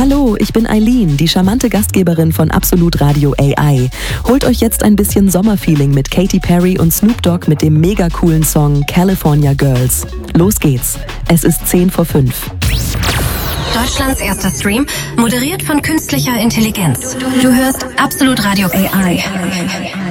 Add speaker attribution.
Speaker 1: Hallo, ich bin Eileen, die charmante Gastgeberin von Absolut Radio AI. Holt euch jetzt ein bisschen Sommerfeeling mit Katy Perry und Snoop Dogg mit dem mega coolen Song California Girls. Los geht's. Es ist 5:10.
Speaker 2: Deutschlands erster Stream, moderiert von künstlicher Intelligenz. Du hörst Absolut Radio AI.